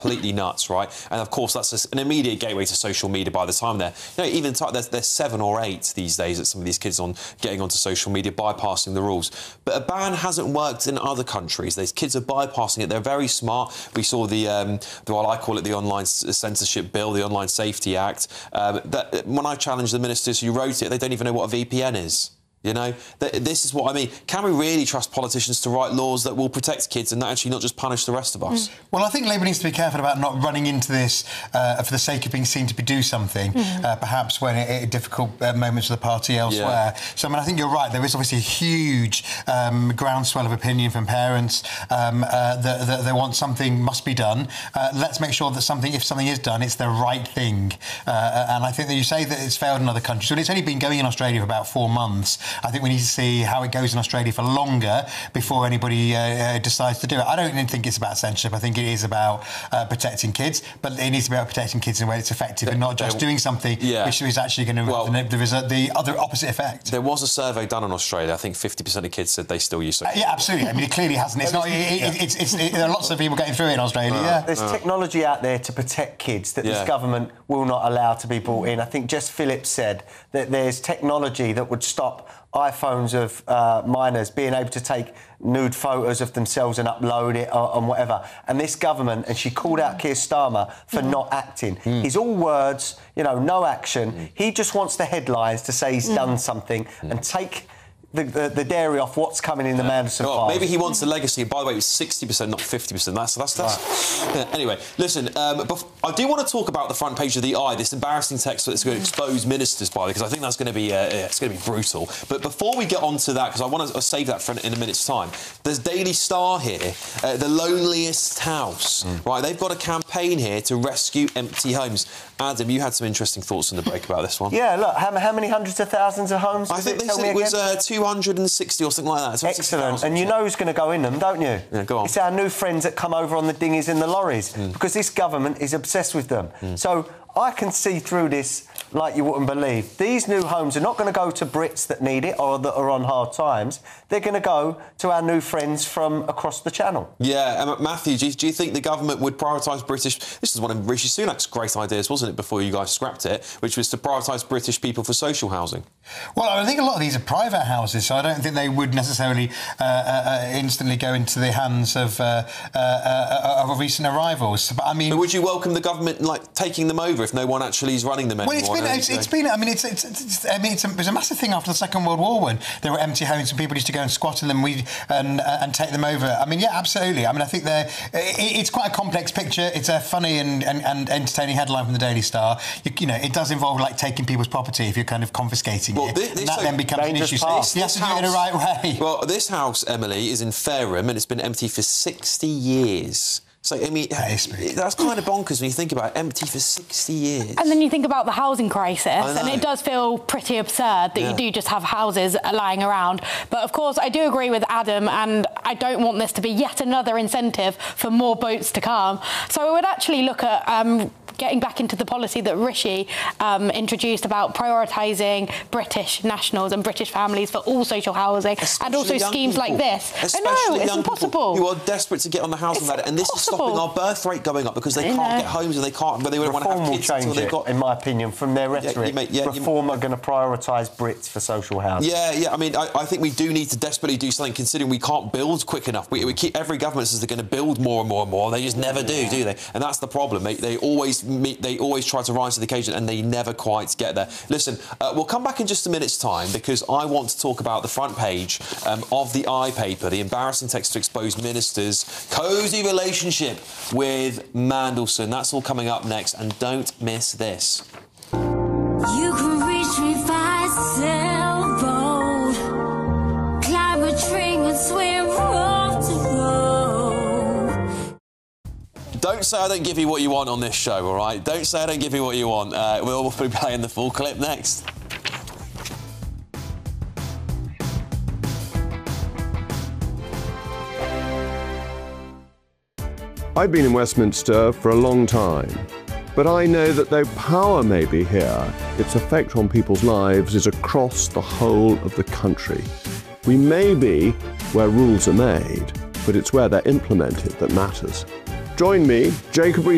completely nuts, right? And of course, that's an immediate gateway to social media by the time they're, even there's 7 or 8 these days that some of these kids on getting onto social media, bypassing the rules. But a ban hasn't worked in other countries. These kids are bypassing it. They're very smart. We saw what I call it, the online censorship bill, the Online Safety Act. That when I challenged the ministers who wrote it, they don't even know what a VPN is. This is what I mean. Can we really trust politicians to write laws that will protect kids and actually not just punish the rest of us? Well, I think Labour needs to be careful about not running into this for the sake of being seen to do something, perhaps when at difficult moments of the party elsewhere. Yeah. So, I mean, I think you're right. There is obviously a huge groundswell of opinion from parents that they want something must be done. Let's make sure that if something is done, it's the right thing. And I think that you say that it's failed in other countries. Well, it's only been going in Australia for about 4 months. I think we need to see how it goes in Australia for longer before anybody decides to do it. I don't think it's about censorship. I think it is about protecting kids, but it needs to be about protecting kids in a way that's effective and not just doing something which is actually going to have the other opposite effect. There was a survey done in Australia. I think 50% of kids said they still use social media. Yeah, absolutely. I mean, it clearly hasn't. It's not. There are lots of people getting through it in Australia. There's technology out there to protect kids that this government will not allow to be brought in. I think Jess Phillips said that there's technology that would stop iPhones of minors being able to take nude photos of themselves and upload it and whatever. And this government, and she called out Keir Starmer for not acting. He's all words, no action. He just wants the headlines to say he's done something and take the dairy off what's coming in the Mandelson files. Maybe he wants a legacy. By the way, it was 60%, not 50%. That's right. Yeah, anyway, listen, I do want to talk about the front page of the Eye, this embarrassing text that's going to expose ministers, by the way, because I think that's going to be it's going to be brutal. But before we get on to that, because I want to save that for in a minute's time, there's Daily Star here, the loneliest house. Right, they've got a campaign here to rescue empty homes. Adam, you had some interesting thoughts in the break about this one. Yeah, look, how many hundreds of thousands of homes? I think they said it was 260 or something like that. Excellent. And you know who's going to go in them, don't you? Yeah, go on. It's our new friends that come over on the dinghies and the lorries, because this government is obsessed with them. So I can see through this like you wouldn't believe. These new homes are not going to go to Brits that need it or that are on hard times. They're going to go to our new friends from across the channel. Yeah, Matthew, do you think the government would prioritise British... This is one of Rishi Sunak's great ideas, wasn't it, before you guys scrapped it, which was to prioritise British people for social housing? Well, I think a lot of these are private houses, so I don't think they would necessarily instantly go into the hands of recent arrivals. But I mean... But would you welcome the government, taking them over if no one actually is running them anymore? Well, it's been. I mean, it was a massive thing after the Second World War when there were empty homes and people used to go and squat in them and take them over. I mean, yeah, absolutely. I mean, I think it's quite a complex picture. It's a funny and entertaining headline from the Daily Star. It does involve taking people's property if you're kind of confiscating it. That then becomes an issue. So you have to do it in the right way. Well, this house, Emily, is in Fareham and it's been empty for 60 years. So, I mean, that's kind of bonkers when you think about it, empty for 60 years. And then you think about the housing crisis, and it does feel pretty absurd that you do just have houses lying around. But, of course, I do agree with Adam, and I don't want this to be yet another incentive for more boats to come. So I would actually look at... getting back into the policy that Rishi introduced about prioritising British nationals and British families for all social housing, and also schemes like this. I know, it's impossible. Who are desperate to get on the housing ladder, and this is stopping our birth rate going up because they can't get homes and they don't want to have kids until they've got... in my opinion, from their rhetoric. Reform are going to prioritise Brits for social housing. Yeah, I mean, I think we do need to desperately do something, considering we can't build quick enough. We keep every government says they're going to build more and more and more. They just never do they? And that's the problem. They always try to rise to the occasion and they never quite get there. Listen, we'll come back in just a minute's time because I want to talk about the front page of the Eye paper, the embarrassing text to expose ministers' cosy relationship with Mandelson. That's all coming up next, and don't miss this. You can reach me by sailboat, climb a tree and swim rope to rope. Don't say I don't give you what you want on this show, all right? Don't say I don't give you what you want. We'll be playing the full clip next. I've been in Westminster for a long time, but I know that though power may be here, its effect on people's lives is across the whole of the country. We may be where rules are made, but it's where they're implemented that matters. Join me, Jacob Rees